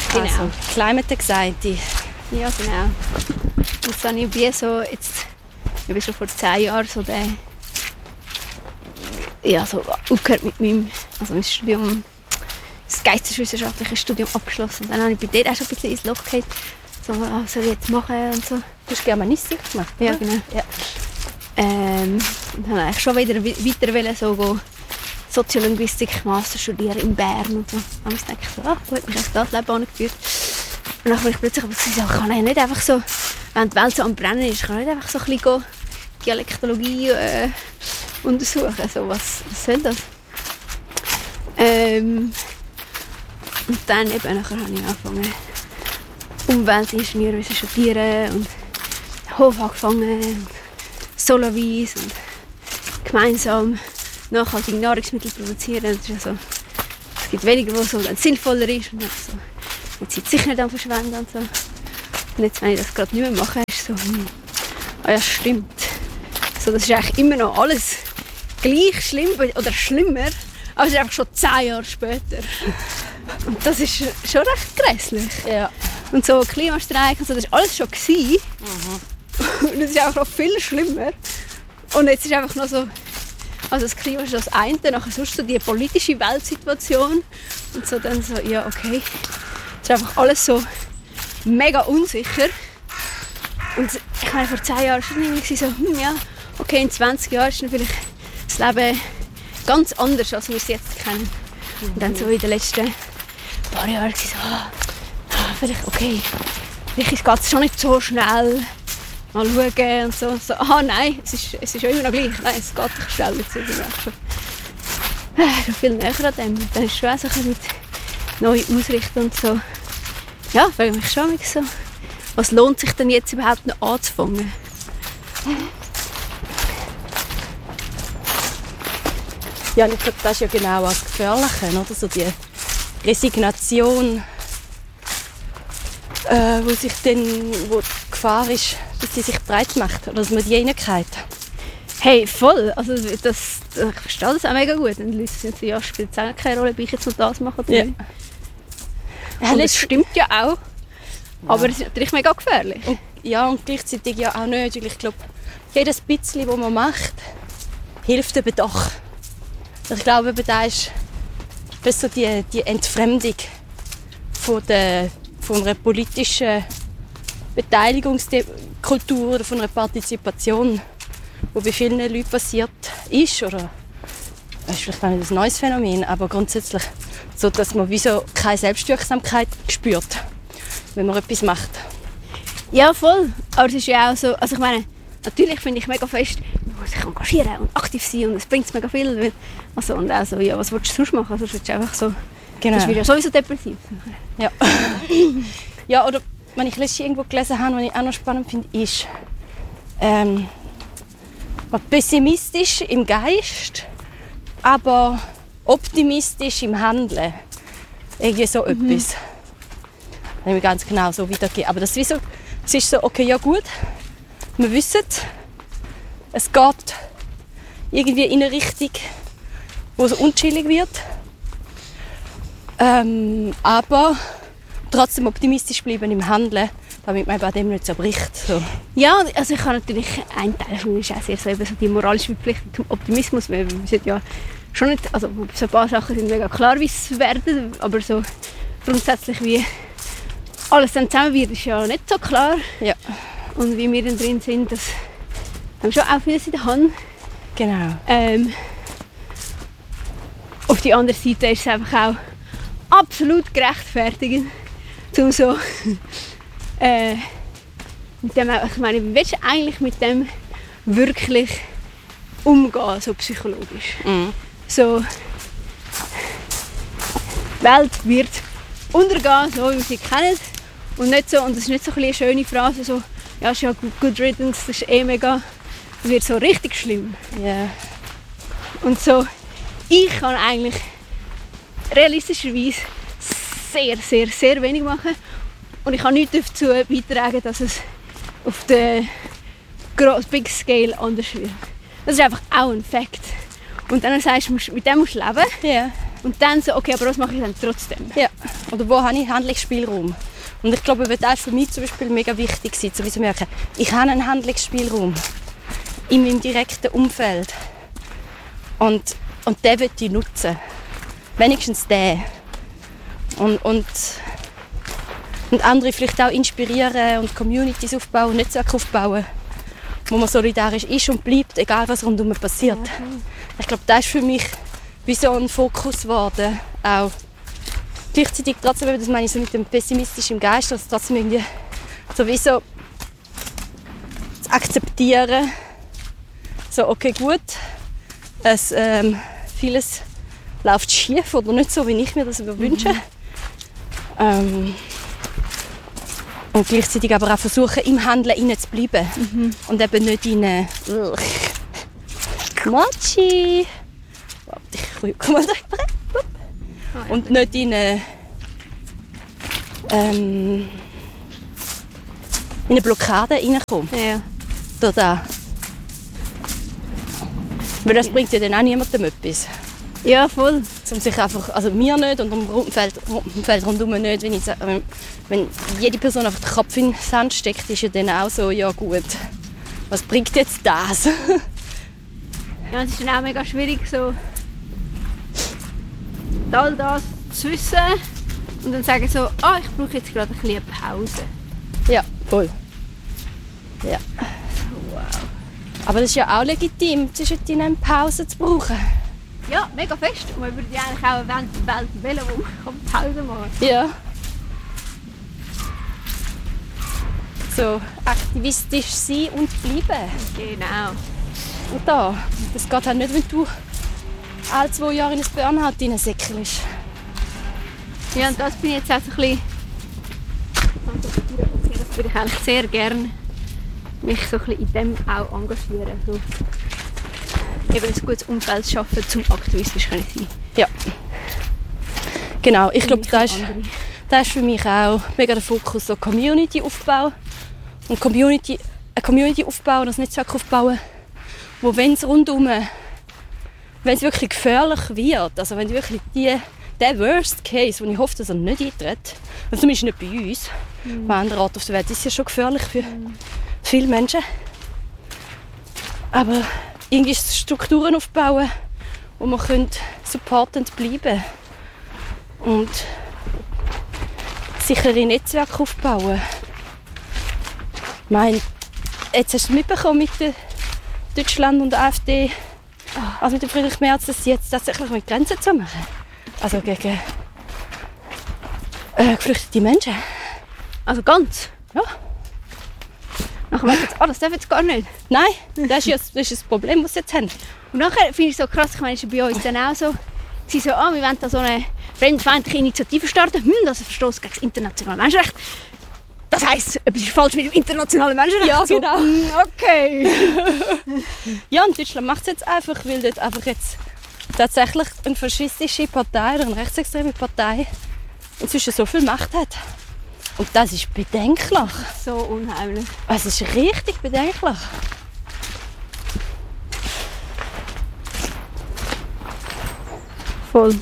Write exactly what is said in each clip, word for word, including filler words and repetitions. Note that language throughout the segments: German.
Genau. Also Climate Anxiety. Ja, genau. Und dann habe ich wie so, jetzt, ich bin schon vor zehn Jahren so der, ja, so aufgehört mit meinem, also mein Studium, das geisteswissenschaftliche Studium abgeschlossen. Und dann habe ich bei dir auch schon ein bisschen ins Loch gehabt, so, was soll ich jetzt machen und so. Du hast Germanistik gemacht, Ja, oder? genau. Ja. Ähm, und dann wollte ich schon wieder weiter wollen, so gehen, Soziolinguistik, Master studieren in Bern und so. Und ich dachte so, ah, gut, mich hat das Leben angeführt. Und dann bin ich plötzlich aber so, ich kann ja nicht einfach so, wenn die Welt so am Brennen ist, kann ich nicht einfach so ein bisschen Dialektologie äh, untersuchen. So, was, was soll das? Ähm, und dann eben, nachher habe ich angefangen, Umweltingenieurwesen zu studieren und Hof angefangen und Solowies und gemeinsam nachhaltige Nahrungsmittel produzieren. Das ist also, es gibt weniger, was so sinnvoller ist. Und so, die Zeit sicher nicht am verschwenden und so. Und jetzt, wenn ich das gerade nicht mehr mache, ist so, hm, ah ja, stimmt. So, das ist eigentlich immer noch alles gleich schlimm oder schlimmer, aber es ist einfach schon zehn Jahre später. Und das ist schon recht grässlich. Ja. Und so Klimastreik und so, das war alles schon gewesen. Mhm. Und es ist einfach noch viel schlimmer. Und jetzt ist einfach noch so, also das Klima ist das eine, nachher sonst so die politische Weltsituation. Und so dann so, ja okay, es ist einfach alles so mega unsicher. Und ich meine, vor zehn Jahren schon irgendwie so, hm, ja, okay, in zwanzig Jahren ist dann vielleicht das Leben ganz anders, als wir es jetzt kennen. Mhm. Und dann so in den letzten paar Jahren so, ah, vielleicht, okay, vielleicht geht es schon nicht so schnell. Mal schauen und so. so. Aha, nein, es ist, es ist immer noch gleich. Nein, es geht doch schnell. Jetzt sind wir schon, äh, schon viel näher an dem. Dann ist es schon auch so ein bisschen mit neu ausrichten und so. Ja, frage mich schon so, was lohnt sich denn jetzt überhaupt noch anzufangen? Ja, ich glaube, das ist ja genau das Gefährliche, oder? So die Resignation, äh, wo sich dann, wo die Gefahr ist, dass sie sich breit macht oder dass man die reingeht. Hey, voll. Also das, ich verstehe das auch mega gut. Und die Leute sagen so, ja, spielt es auch keine Rolle, ob ich jetzt noch das mache oder Ja. nicht. Und das stimmt ja auch. Aber es ist natürlich mega gefährlich. Und, ja, und gleichzeitig ja auch nicht. Ich glaube, jedes bisschen, das man macht, hilft eben doch. Also ich glaube, eben da ist, das ist so die, die Entfremdung von, der, von einer politischen Beteiligungskultur oder von einer Partizipation, die bei vielen Leuten passiert ist. Oder, das ist vielleicht nicht ein neues Phänomen, aber grundsätzlich so, dass man wie so keine Selbstwirksamkeit spürt, wenn man etwas macht. Ja, voll. Aber es ist ja auch so, also ich meine, natürlich finde ich mega fest, man muss sich engagieren und aktiv sein und es bringt mega viel. Also, und auch so, ja, was willst du sonst machen? Also, willst du einfach so, Genau. das wird ja sowieso depressiv. Ja. Ja, oder wenn ich letztens irgendwo gelesen habe, was ich auch noch spannend finde, ist ähm, pessimistisch im Geist, aber optimistisch im Handeln. Irgendwie so mhm. etwas. Das kann ich ganz genau so wiedergeben. Aber das ist, so, es ist so, okay, ja gut, wir wissen, es geht irgendwie in eine Richtung, wo es unchillig wird. Ähm, aber trotzdem optimistisch bleiben im Handeln, damit man bei dem nicht zerbricht. So. Ja, also ich habe natürlich, ein Teil von mir ist auch sehr so, eben so die moralische Verpflichtung zum Optimismus. Wir müssen ja schon nicht, also so ein paar Sachen sind mega klar, wie es werden, aber so grundsätzlich wie alles dann zusammen wird, ist ja nicht so klar. Ja. Und wie wir dann drin sind, das haben schon auch vieles in der Hand. Genau. Ähm, auf der anderen Seite ist es einfach auch absolut gerechtfertigt, um so äh, mit dem, ich meine, wie willst du eigentlich mit dem wirklich umgehen, so psychologisch? Mhm. So, die Welt wird untergehen, so wie wir sie kennen. Und nicht so, und das ist nicht so eine schöne Phrase, so, ja, ist ja good riddance, das ist eh mega, das wird so richtig schlimm. Yeah. Und so, ich kann eigentlich realistischerweise sehr, sehr, sehr wenig machen. Und ich kann nichts dazu beitragen, dass es auf der Big Scale anders wird. Das ist einfach auch ein Fakt. Und dann sagst du, mit dem musst du leben. Yeah. Und dann so, okay, aber was mache ich dann trotzdem? Ja. Oder wo habe ich Handlungsspielraum? Und ich glaube, das war für mich zum Beispiel mega wichtig, um zu merken, ich habe einen Handlungsspielraum in meinem direkten Umfeld. Und, und den will ich nutzen. Wenigstens den. Und, und, und andere vielleicht auch inspirieren und Communities aufbauen, Netzwerke aufbauen, wo man solidarisch ist und bleibt, egal was rundherum passiert. Mhm. Ich glaube, das ist für mich wie so ein Fokus geworden. Auch gleichzeitig trotzdem, das meine ich so mit dem pessimistischen Geist, also trotzdem irgendwie sowieso zu akzeptieren, so okay, gut, es, ähm, vieles läuft schief oder nicht so, wie ich mir das wünsche. Mhm. Ähm, und gleichzeitig aber auch versuchen, im Handeln innen zu bleiben. Mhm. Und eben nicht in eine Mochi. Und nicht in eine, ähm, in eine Blockade reinkommen. Ja. Da. Weil das bringt ja dann auch niemandem etwas. Ja, voll. Um sich einfach, also mir nicht und dem Umfeld, Umfeld rundherum nicht. Wenn, ich, wenn, wenn jede Person einfach den Kopf in den Sand steckt, ist ja dann auch so, ja gut, was bringt jetzt das? Ja, es ist dann auch mega schwierig, so all das zu wissen und dann sagen so, ah, ich brauche jetzt gerade ein bisschen Pause. Ja, voll. Ja. Wow. Aber das ist ja auch legitim, zwischen eine Pause zu brauchen. Ja, mega fest. Und man würde ja eigentlich auch eine Welt wählen, wo man Pause machen kann. Ja. So, aktivistisch sein und bleiben. Genau. Und da, das geht halt nicht, wenn du alle zwei Jahre in ein Burnout hineinsäckelst. Ja, und das bin ich jetzt auch so ein bisschen... Das würde ich eigentlich sehr gerne mich so ein bisschen in dem auch engagieren. So. Eben ein gutes Umfeld schaffen, zum aktivistisch sein. Ja. Genau, ich glaube, das, das ist für mich auch mega der Fokus, so Community-Aufbau. Und Community, eine Community aufbauen, das Netzwerk aufbauen, wo, wenn es rundum, wenn es wirklich gefährlich wird, also wenn wirklich die, der Worst Case, wo ich hoffe, dass er nicht eintritt, also zumindest nicht bei uns, mhm. bei anderen Orten auf der Welt ist es ja schon gefährlich für mhm. viele Menschen. Aber irgendwie Strukturen aufbauen, wo man supportend bleiben können. Und sichere Netzwerke aufbauen. Ich meine, jetzt hast du mitbekommen mit der Deutschland und der AfD, also mit dem Friedrich Merz, dass sie jetzt tatsächlich mit Grenzen zu machen. Also gegen äh, geflüchtete Menschen. Also ganz? Ja. Nachher merkt jetzt, ah, das darf jetzt gar nicht. Nein, das ist ja das, ist das Problem, das sie jetzt haben. Und nachher finde ich es so krass, ich meine, es ist bei uns dann auch so, sie so, ah, wir wollen da so eine fremdenfeindliche Initiative starten, hm, das ist ein Verstoß gegen das internationale Menschenrecht. Das heisst, etwas ist falsch mit dem internationalen Menschenrecht. Ja, genau. So, okay. Ja, und Deutschland macht es jetzt einfach, weil dort einfach jetzt tatsächlich eine faschistische Partei oder eine rechtsextreme Partei inzwischen so viel Macht hat. Und das ist bedenklich. So unheimlich. Es ist richtig bedenklich. Voll.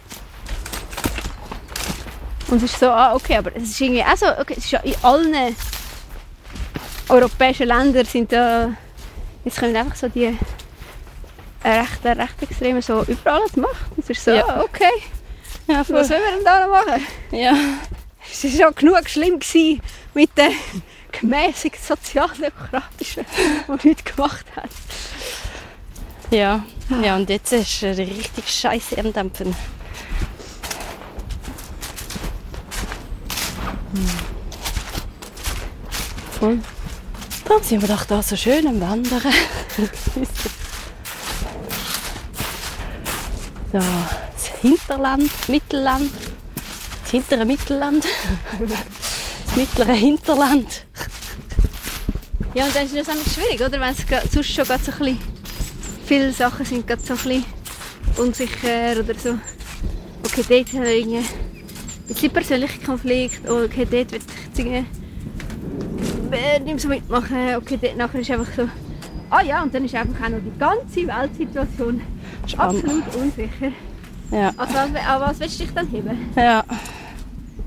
Und es ist so, ah, okay, aber es ist irgendwie auch so, okay, es ist ja in allen europäischen Ländern sind da, jetzt kommen einfach so die rechten, rechtsextremen so überall an die Macht. Es ist so, ja. ah, okay, ja, was sollen wir denn da noch machen? Ja. Es war schon genug schlimm gewesen mit den gemäßigt sozialdemokratischen, die nichts gemacht haben. Ja. Ja, und jetzt ist er richtig scheiße am Dampfen. Hm. Voll. Darum sind wir doch da so schön am Wandern. So, das Hinterland, Mittelland. Das hintere Mittelland. Das mittlere Hinterland. Ja, und dann ist das eigentlich schwierig, oder? Wenn es sonst schon gerade so ein bisschen, viele Sachen sind gerade so ein bisschen unsicher oder so. Okay, dort haben wir irgendwie ein bisschen persönlichen Konflikt. Okay, dort will ich jetzt irgendwie nicht so mitmachen. Okay, dort nachher ist einfach so, ah ja, und dann ist einfach auch noch die ganze Weltsituation absolut unsicher. Ja. Also, an was willst du dich dann heben? Ja.